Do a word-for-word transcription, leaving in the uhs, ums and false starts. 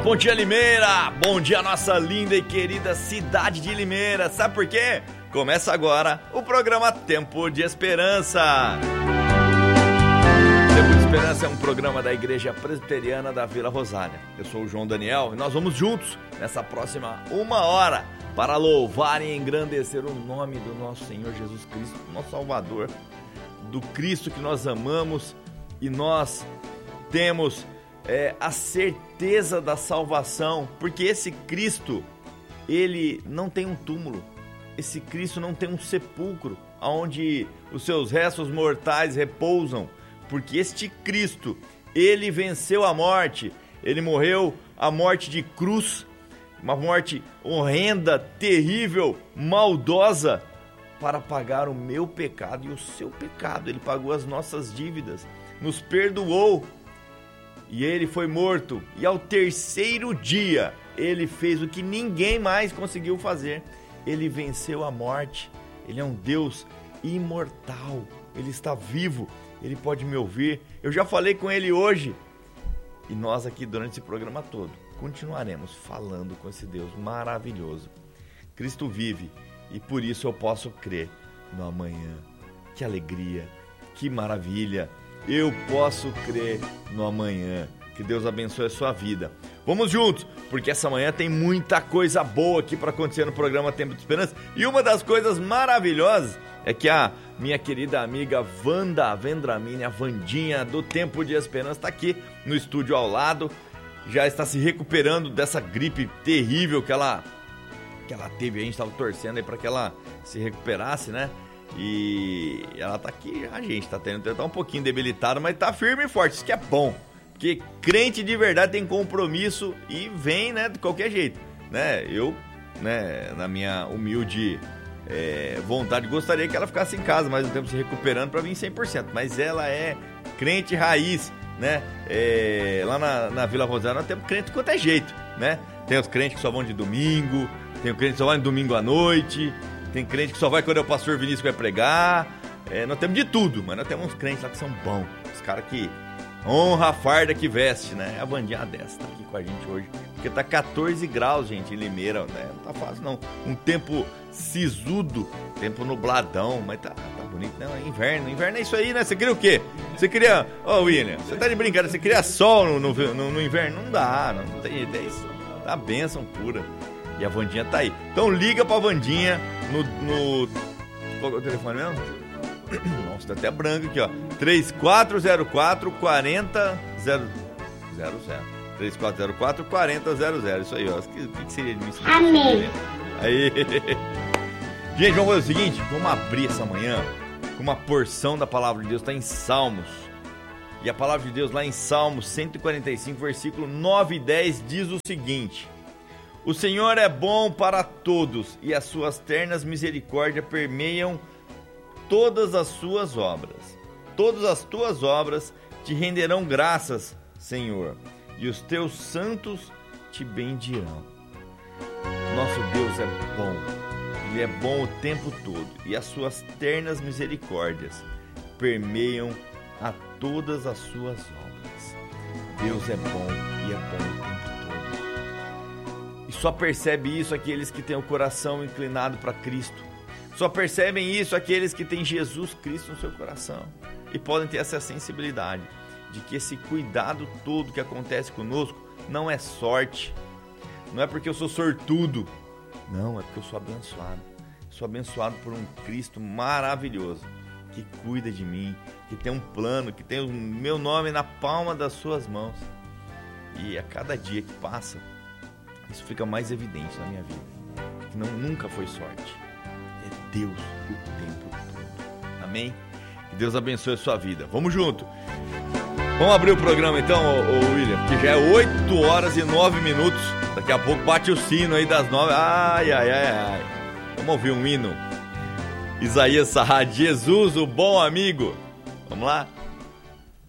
Bom dia, Limeira! Bom dia, nossa linda e querida cidade de Limeira. Sabe por quê? Começa agora o programa Tempo de Esperança. Tempo de Esperança é um programa da Igreja Presbiteriana da Vila Rosália. Eu sou o João Daniel e nós vamos juntos nessa próxima uma hora para louvar e engrandecer o nome do nosso Senhor Jesus Cristo, nosso Salvador, do Cristo que nós amamos e nós temos É, a certeza da salvação, porque esse Cristo, ele não tem um túmulo, esse Cristo não tem um sepulcro onde os seus restos mortais repousam, porque este Cristo, ele venceu a morte, ele morreu a morte de cruz, uma morte horrenda, terrível, maldosa, para pagar o meu pecado e o seu pecado. Ele pagou as nossas dívidas, nos perdoou. E ele foi morto, e ao terceiro dia, ele fez o que ninguém mais conseguiu fazer. Ele venceu a morte, ele é um Deus imortal, ele está vivo, ele pode me ouvir. Eu já falei com ele hoje, e nós aqui durante esse programa todo, continuaremos falando com esse Deus maravilhoso. Cristo vive, e por isso eu posso crer no amanhã. Que alegria, que maravilha! Eu posso crer no amanhã. Que Deus abençoe a sua vida. Vamos juntos, porque essa manhã tem muita coisa boa aqui para acontecer no programa Tempo de Esperança. E uma das coisas maravilhosas é que a minha querida amiga Wanda Vendramini, a Vandinha do Tempo de Esperança, está aqui no estúdio ao lado. Já está se recuperando dessa gripe terrível que ela, que ela teve. A gente estava torcendo aí para que ela se recuperasse, né? E ela tá aqui, a gente tá tendo, tá um pouquinho debilitada, mas tá firme e forte, isso que é bom, porque crente de verdade tem compromisso e vem, né, de qualquer jeito, né, eu, né, na minha humilde é, vontade, gostaria que ela ficasse em casa mais um tempo se recuperando para vir cem por cento, mas ela é crente raiz, né, é, lá na, na Vila Rosália nós temos crente de quanto é jeito, né, tem os crentes que só vão de domingo, tem o crente que só vai de domingo à noite. Tem crente que só vai quando é o pastor Vinícius que vai pregar. É, nós temos de tudo, mas nós temos uns crentes lá que são bons. Os caras que honra a farda que veste, né? A Vandinha dessa tá aqui com a gente hoje. Porque tá catorze graus, gente, em Limeira, né? Não tá fácil, não. Um tempo sisudo, tempo nubladão, mas tá, tá bonito, né? Inverno, inverno é isso aí, né? Você queria o quê? Você queria... Ô, oh, William, você tá de brincadeira, você queria sol no, no, no, no inverno? Não dá, não, não tem jeito, é isso. Tá bênção pura. E a Vandinha tá aí. Então liga pra Vandinha no... no... Qual é o telefone mesmo? Nossa, tá até branco aqui, ó. três quatro zero quatro, quatro zero zero zero. três quatro zero quatro, quatro zero zero. Isso aí, ó. O que, que seria de mim? Amém. Aí. Gente, vamos fazer o seguinte. Vamos abrir essa manhã com uma porção da palavra de Deus. Tá em Salmos. E a palavra de Deus lá em Salmos cento e quarenta e cinco, versículo nove e dez diz o seguinte: o Senhor é bom para todos, e as suas ternas misericórdias permeiam todas as suas obras. Todas as tuas obras te renderão graças, Senhor, e os teus santos te bendirão. Nosso Deus é bom, Ele é bom o tempo todo, e as suas ternas misericórdias permeiam a todas as suas obras. Deus é bom e é bom o tempo todo. E só percebe isso aqueles que têm o coração inclinado para Cristo. Só percebem isso aqueles que têm Jesus Cristo no seu coração. E podem ter essa sensibilidade de que esse cuidado todo que acontece conosco não é sorte. Não é porque eu sou sortudo. Não, é porque eu sou abençoado. Sou abençoado por um Cristo maravilhoso que cuida de mim, que tem um plano, que tem o meu nome na palma das suas mãos. E a cada dia que passa, isso fica mais evidente na minha vida. Que não, nunca foi sorte. É Deus o tempo todo. Amém? Que Deus abençoe a sua vida. Vamos junto. Vamos abrir o programa então, ô, ô William, que já é oito horas e nove minutos. Daqui a pouco bate o sino aí das nove. Ai, ai, ai, ai. Vamos ouvir um hino. Isaías Sarrad, Jesus, o bom amigo. Vamos lá?